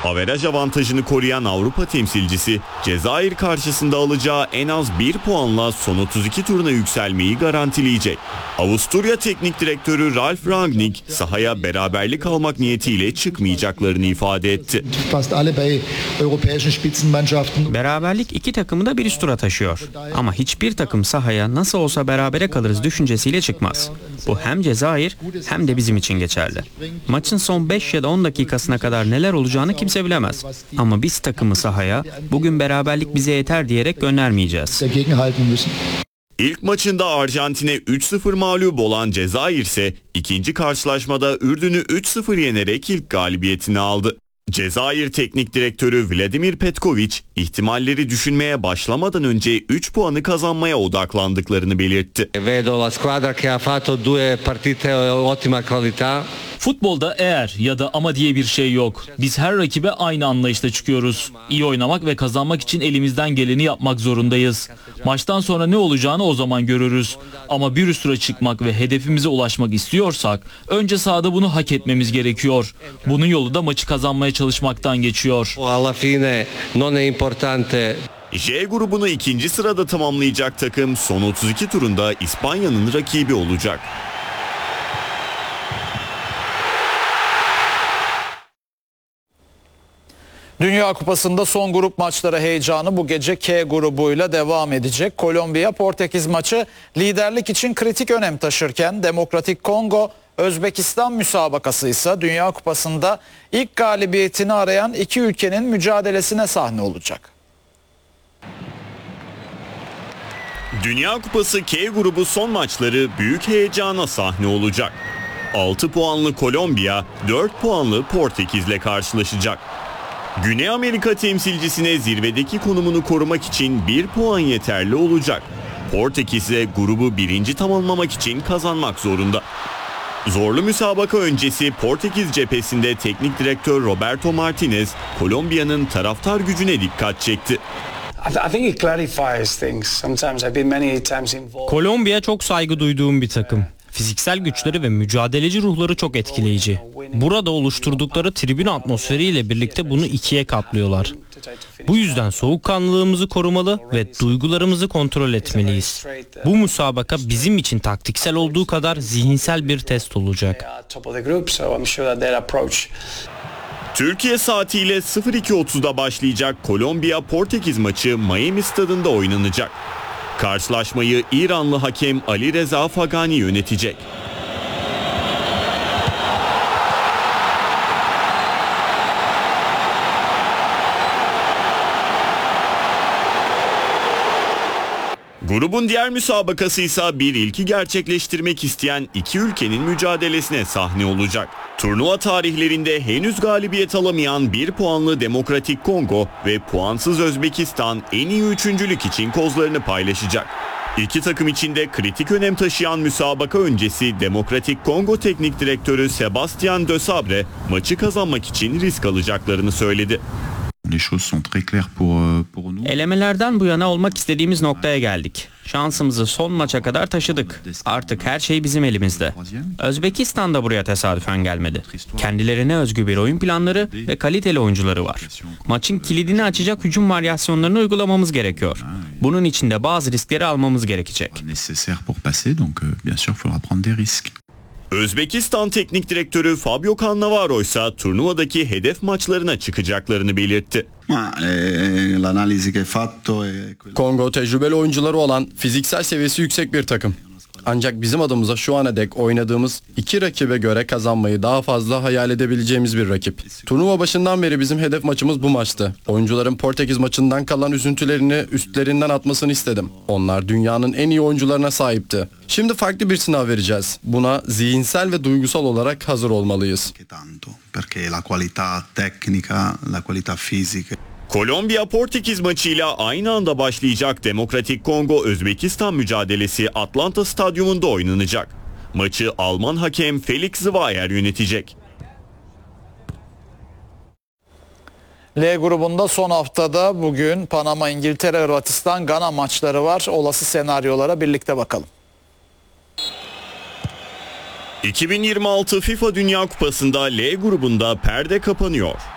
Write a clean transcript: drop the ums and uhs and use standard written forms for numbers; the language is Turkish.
Averaj avantajını koruyan Avrupa temsilcisi Cezayir karşısında alacağı en az 1 puanla son 32 turuna yükselmeyi garantileyecek. Avusturya Teknik Direktörü Ralf Rangnick sahaya beraberlik almak niyetiyle çıkmayacaklarını ifade etti. Beraberlik iki takımı da bir üst tura taşıyor. Ama hiçbir takım sahaya nasıl olsa berabere kalırız düşüncesiyle çıkmaz. Bu hem Cezayir hem de bizim için geçerli. Maçın son 5 ya da 10 dakikasına kadar neler olacağını kimse bilemez. Ama biz takımı sahaya bugün beraberlik bize yeter diyerek göndermeyeceğiz. İlk maçında Arjantin'e 3-0 mağlup olan Cezayir ise ikinci karşılaşmada Ürdün'ü 3-0 yenerek ilk galibiyetini aldı. Cezayir Teknik Direktörü Vladimir Petkovic ihtimalleri düşünmeye başlamadan önce 3 puanı kazanmaya odaklandıklarını belirtti. Futbolda eğer ya da ama diye bir şey yok. Biz her rakibe aynı anlayışla çıkıyoruz. İyi oynamak ve kazanmak için elimizden geleni yapmak zorundayız. Maçtan sonra ne olacağını o zaman görürüz. Ama bir üst tura çıkmak ve hedefimize ulaşmak istiyorsak önce sahada bunu hak etmemiz gerekiyor. Bunun yolu da maçı kazanmaya çalışmaktan geçiyor. J grubunu ikinci sırada tamamlayacak takım son 32 turunda İspanya'nın rakibi olacak. Dünya Kupası'nda son grup maçları heyecanı bu gece K grubuyla devam edecek. Kolombiya-Portekiz maçı liderlik için kritik önem taşırken Demokratik Kongo-Özbekistan müsabakası ise Dünya Kupası'nda ilk galibiyetini arayan iki ülkenin mücadelesine sahne olacak. Dünya Kupası K grubu son maçları büyük heyecana sahne olacak. 6 puanlı Kolombiya 4 puanlı Portekiz'le karşılaşacak. Güney Amerika temsilcisine zirvedeki konumunu korumak için 1 puan yeterli olacak. Portekiz ise grubu birinci tamamlamak için kazanmak zorunda. Zorlu müsabaka öncesi Portekiz cephesinde teknik direktör Roberto Martinez, Kolombiya'nın taraftar gücüne dikkat çekti. Kolombiya çok saygı duyduğum bir takım. Fiziksel güçleri ve mücadeleci ruhları çok etkileyici. Burada oluşturdukları tribün atmosferiyle birlikte bunu ikiye katlıyorlar. Bu yüzden soğukkanlılığımızı korumalı ve duygularımızı kontrol etmeliyiz. Bu müsabaka bizim için taktiksel olduğu kadar zihinsel bir test olacak. Türkiye saatiyle 02.30'da başlayacak Kolombiya-Portekiz maçı Miami stadında oynanacak. Karşılaşmayı İranlı hakem Ali Reza Fagani yönetecek. Grubun diğer müsabakası ise bir ilki gerçekleştirmek isteyen iki ülkenin mücadelesine sahne olacak. Turnuva tarihlerinde henüz galibiyet alamayan 1 puanlı Demokratik Kongo ve puansız Özbekistan en iyi üçüncülük için kozlarını paylaşacak. İki takım için de kritik önem taşıyan müsabaka öncesi Demokratik Kongo Teknik Direktörü Sébastien Desabre maçı kazanmak için risk alacaklarını söyledi. Elemelerden bu yana olmak istediğimiz noktaya geldik. Şansımızı son maça kadar taşıdık. Artık her şey bizim elimizde. Özbekistan da buraya tesadüfen gelmedi. Kendilerine özgü bir oyun planları ve kaliteli oyuncuları var. Maçın kilidini açacak hücum varyasyonlarını uygulamamız gerekiyor. Bunun için de bazı riskleri almamız gerekecek. Özbekistan Teknik Direktörü Fabio Cannavaro ise turnuvadaki hedef maçlarına çıkacaklarını belirtti. Kongo tecrübeli oyuncuları olan, fiziksel seviyesi yüksek bir takım. Ancak bizim adımıza şu ana dek oynadığımız iki rakibe göre kazanmayı daha fazla hayal edebileceğimiz bir rakip. Turnuva başından beri bizim hedef maçımız bu maçtı. Oyuncuların Portekiz maçından kalan üzüntülerini üstlerinden atmasını istedim. Onlar dünyanın en iyi oyuncularına sahipti. Şimdi farklı bir sınav vereceğiz. Buna zihinsel ve duygusal olarak hazır olmalıyız. Kolombiya-Portekiz maçıyla aynı anda başlayacak Demokratik Kongo-Özbekistan mücadelesi Atlanta Stadyumunda oynanacak. Maçı Alman hakem Felix Zweier yönetecek. L grubunda son haftada bugün Panama, İngiltere, Hırvatistan, Gana maçları var. Olası senaryolara birlikte bakalım. 2026 FIFA Dünya Kupası'nda L grubunda perde kapanıyor.